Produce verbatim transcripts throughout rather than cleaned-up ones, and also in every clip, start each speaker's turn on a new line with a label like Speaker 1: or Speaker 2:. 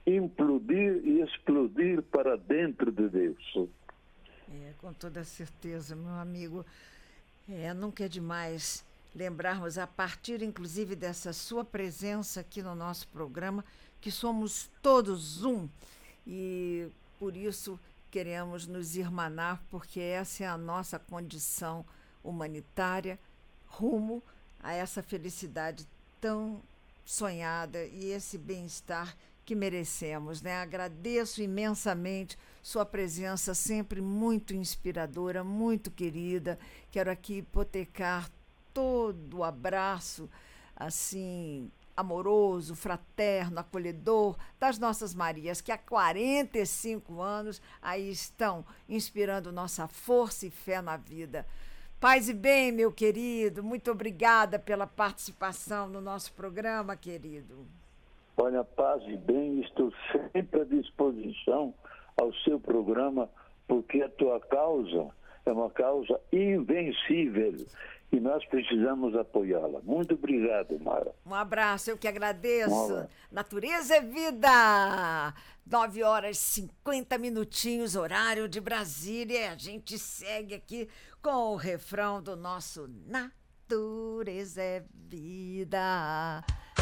Speaker 1: implodir e explodir para dentro de Deus.
Speaker 2: É, com toda certeza, meu amigo. É, nunca é demais lembrarmos, a partir inclusive dessa sua presença aqui no nosso programa, que somos todos um. E por isso queremos nos irmanar, porque essa é a nossa condição humanitária, rumo a essa felicidade tão sonhada e esse bem-estar que merecemos, né? Agradeço imensamente sua presença, sempre muito inspiradora, muito querida. Quero aqui hipotecar todo o abraço, assim, amoroso, fraterno, acolhedor das nossas Marias, que há quarenta e cinco anos aí estão inspirando nossa força e fé na vida. Paz e bem, meu querido, muito obrigada pela participação no nosso programa, querido.
Speaker 1: Olha, paz e bem, estou sempre à disposição ao seu programa, porque a tua causa é uma causa invencível e nós precisamos apoiá-la. Muito obrigado, Mara.
Speaker 2: Um abraço, eu que agradeço. Natureza é vida! Nove horas e cinquenta minutinhos, horário de Brasília. A gente segue aqui com o refrão do nosso Natureza é vida.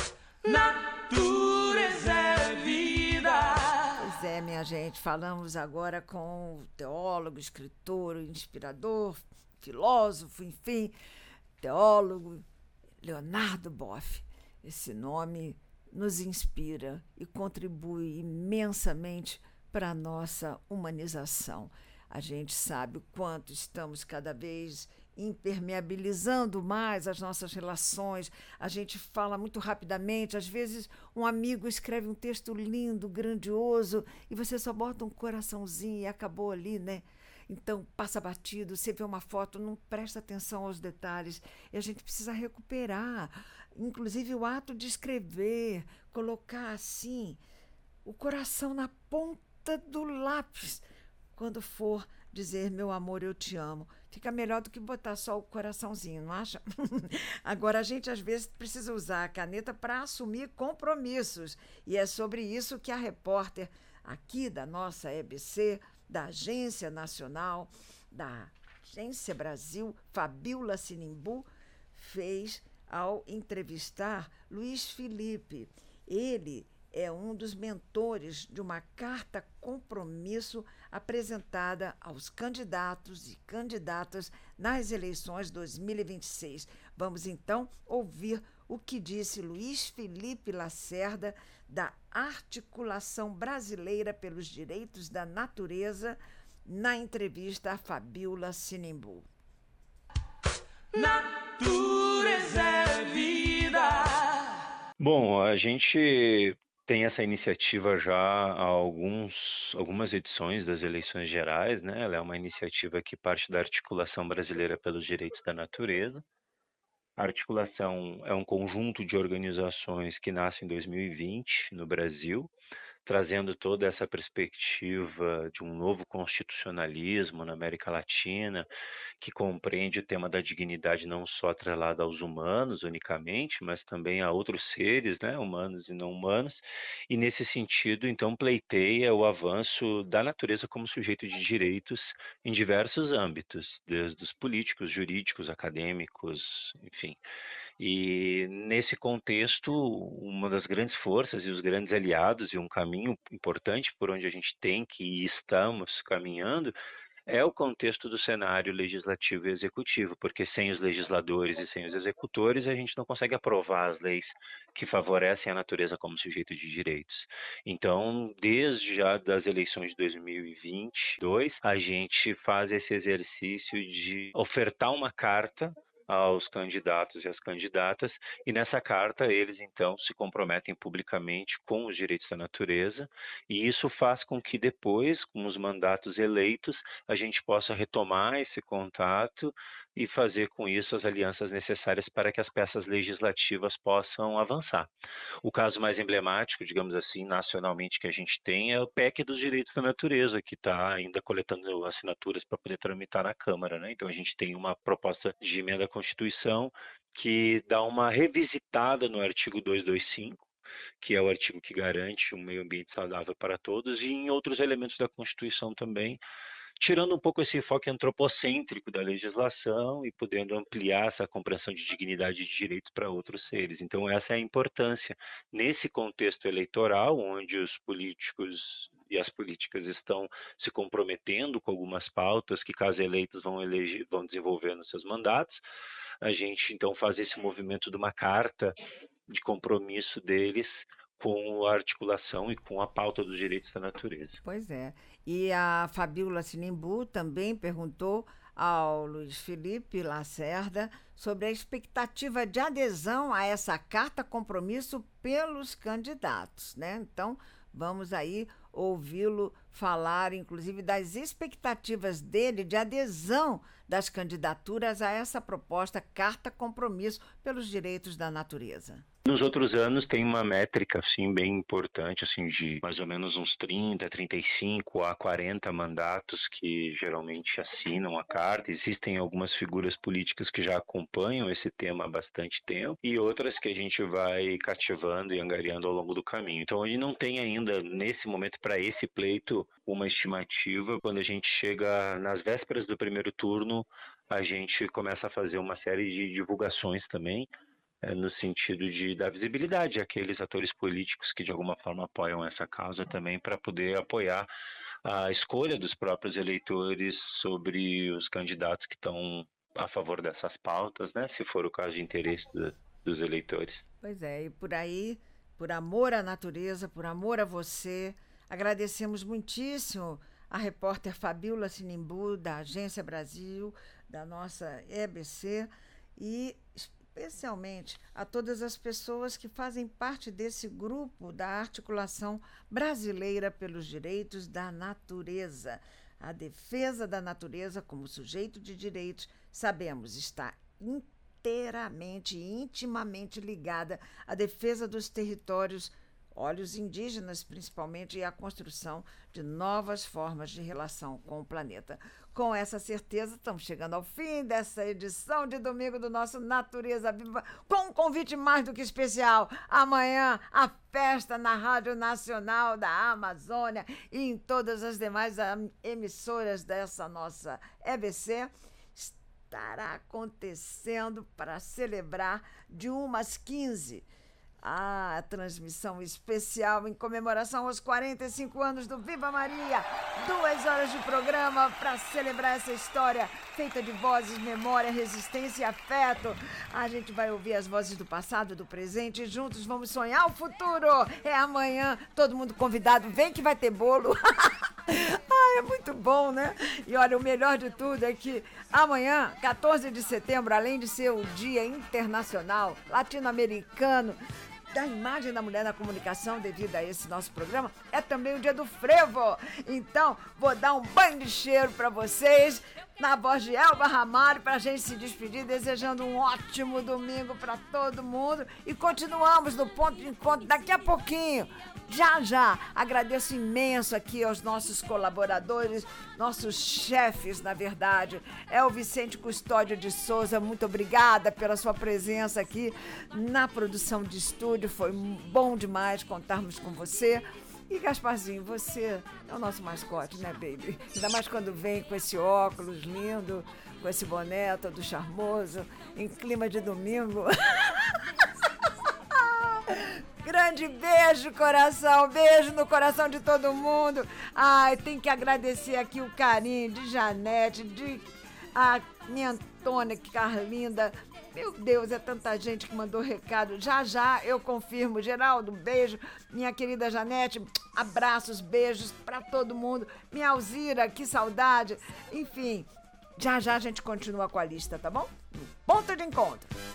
Speaker 3: Natureza é vida.
Speaker 2: Pois é, minha gente, falamos agora com o teólogo, escritor, inspirador, filósofo, enfim, teólogo, Leonardo Boff. Esse nome nos inspira e contribui imensamente para a nossa humanização. A gente sabe o quanto estamos cada vez impermeabilizando mais as nossas relações. A gente fala muito rapidamente. Às vezes um amigo escreve um texto lindo, grandioso, e você só bota um coraçãozinho e acabou ali, né? Então passa batido, você vê uma foto, não presta atenção aos detalhes, e a gente precisa recuperar, inclusive o ato de escrever, colocar assim o coração na ponta do lápis quando for dizer meu amor, eu te amo. Fica melhor do que botar só o coraçãozinho, não acha? Agora, a gente às vezes precisa usar a caneta para assumir compromissos. E é sobre isso que a repórter aqui da nossa E B C, da Agência Nacional, da Agência Brasil, Fabíola Sinimbu, fez ao entrevistar Luiz Felipe. Ele é um dos mentores de uma carta compromisso apresentada aos candidatos e candidatas nas eleições de dois mil e vinte e seis. Vamos, então, ouvir o que disse Luiz Felipe Lacerda, da Articulação Brasileira pelos Direitos da Natureza, na entrevista a Fabíola Sinimbu.
Speaker 3: Natureza é vida.
Speaker 4: Bom, a gente tem essa iniciativa já há alguns, algumas edições das eleições gerais, né? Ela é uma iniciativa que parte da Articulação Brasileira pelos Direitos da Natureza. A articulação é um conjunto de organizações que nasce em dois mil e vinte no Brasil, trazendo toda essa perspectiva de um novo constitucionalismo na América Latina, que compreende o tema da dignidade não só atrelada aos humanos unicamente, mas também a outros seres, né, humanos e não humanos, e nesse sentido, então, pleiteia o avanço da natureza como sujeito de direitos em diversos âmbitos, desde os políticos, jurídicos, acadêmicos, enfim. E nesse contexto, uma das grandes forças e os grandes aliados e um caminho importante por onde a gente tem que e estamos caminhando é o contexto do cenário legislativo e executivo, porque sem os legisladores e sem os executores a gente não consegue aprovar as leis que favorecem a natureza como sujeito de direitos. Então, desde já das eleições de dois mil e vinte e dois, a gente faz esse exercício de ofertar uma carta aos candidatos e às candidatas, e nessa carta eles então se comprometem publicamente com os direitos da natureza, e isso faz com que depois, com os mandatos eleitos, a gente possa retomar esse contato e fazer com isso as alianças necessárias para que as peças legislativas possam avançar. O caso mais emblemático, digamos assim, nacionalmente que a gente tem é o P E C dos Direitos da Natureza, que está ainda coletando assinaturas para poder tramitar na Câmara, né? Então a gente tem uma proposta de emenda à Constituição que dá uma revisitada no artigo duzentos e vinte e cinco, que é o artigo que garante um meio ambiente saudável para todos, e em outros elementos da Constituição também, tirando um pouco esse enfoque antropocêntrico da legislação e podendo ampliar essa compreensão de dignidade e de direitos para outros seres. Então, essa é a importância. Nesse contexto eleitoral, onde os políticos e as políticas estão se comprometendo com algumas pautas que, caso eleitos, vão, eleger, vão desenvolver nos seus mandatos, a gente, então, faz esse movimento de uma carta de compromisso deles com a articulação e com a pauta dos direitos da natureza.
Speaker 2: Pois é. E a Fabíola Sinimbu também perguntou ao Luiz Felipe Lacerda sobre a expectativa de adesão a essa carta compromisso pelos candidatos, né? Então, vamos aí ouvi-lo falar, inclusive, das expectativas dele de adesão das candidaturas a essa proposta Carta Compromisso pelos Direitos da Natureza.
Speaker 4: Nos outros anos tem uma métrica assim, bem importante, assim, de mais ou menos uns trinta, trinta e cinco a quarenta mandatos que geralmente assinam a carta. Existem algumas figuras políticas que já acompanham esse tema há bastante tempo e outras que a gente vai cativando e angariando ao longo do caminho. Então, a gente não tem ainda, nesse momento, para esse pleito, uma estimativa. Quando a gente chega nas vésperas do primeiro turno, a gente começa a fazer uma série de divulgações também, no sentido de dar visibilidade àqueles atores políticos que de alguma forma apoiam essa causa também, para poder apoiar a escolha dos próprios eleitores sobre os candidatos que estão a favor dessas pautas, né, se for o caso de interesse do, dos eleitores.
Speaker 2: Pois é, e por aí, por amor à natureza, por amor a você, agradecemos muitíssimo a repórter Fabíola Sinimbu, da Agência Brasil, da nossa E B C, e especialmente a todas as pessoas que fazem parte desse grupo da Articulação Brasileira pelos Direitos da Natureza. A defesa da natureza como sujeito de direitos, sabemos, está inteiramente e intimamente ligada à defesa dos territórios, olhos indígenas principalmente, e à construção de novas formas de relação com o planeta. Com essa certeza, estamos chegando ao fim dessa edição de domingo do nosso Natureza Viva, com um convite mais do que especial. Amanhã, a festa na Rádio Nacional da Amazônia e em todas as demais emissoras dessa nossa E B C estará acontecendo para celebrar de uma às quinze. Ah, a transmissão especial em comemoração aos quarenta e cinco anos do Viva Maria. Duas horas de programa para celebrar essa história feita de vozes, memória, resistência e afeto. A gente vai ouvir as vozes do passado, do presente e juntos vamos sonhar o futuro. É amanhã, todo mundo convidado. Vem que vai ter bolo. Ah, é muito bom, né? E olha, o melhor de tudo é que amanhã, quatorze de setembro, além de ser o Dia Internacional Latino-Americano da Imagem da Mulher na Comunicação, devido a esse nosso programa, é também o Dia do Frevo. Então, vou dar um banho de cheiro para vocês, na voz de Elba Ramalho, para a gente se despedir, desejando um ótimo domingo para todo mundo. E continuamos no Ponto de Encontro daqui a pouquinho. Já, já, agradeço imenso aqui aos nossos colaboradores, nossos chefes, na verdade. É o Vicente Custódio de Souza, muito obrigada pela sua presença aqui na produção de estúdio. Foi bom demais contarmos com você. E Gasparzinho, você é o nosso mascote, né, baby? Ainda mais quando vem com esse óculos lindo, com esse boné todo charmoso, em clima de domingo. Grande beijo, coração, beijo no coração de todo mundo. Ai, tem que agradecer aqui o carinho de Janete, de a minha Antônia, que Carlinda. Meu Deus, é tanta gente que mandou recado. Já, já, eu confirmo. Geraldo, beijo. Minha querida Janete, abraços, beijos pra todo mundo. Minha Alzira, que saudade. Enfim, já, já a gente continua com a lista, tá bom? Ponto de Encontro.